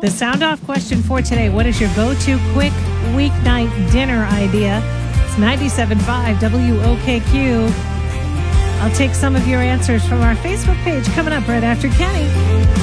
The sound off question for today: what is your go-to quick weeknight dinner idea? It's 97.5 WOKQ. I'll take some of your answers from our Facebook page coming up right after Kenny.